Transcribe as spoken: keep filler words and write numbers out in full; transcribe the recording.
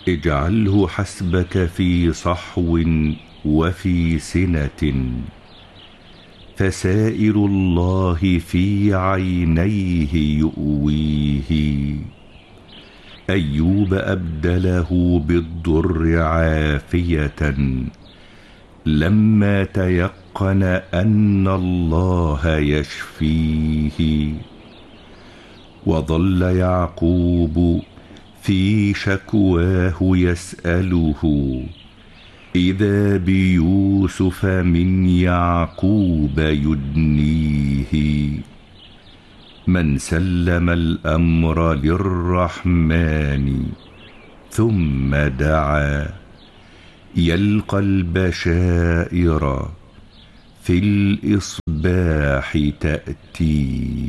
اجعله حسبك في صحو وفي سنة، فسائر الله في عينيه يؤويه. أيوب أبدله بالضر عافية لما تيقن أن الله يشفيه. وظل يعقوب في شكواه يسأله، إذا بيوسف من يعقوب يدنيه. من سلم الأمر للرحمن ثم دعا، يلقى البشائر في الإصباح تأتي.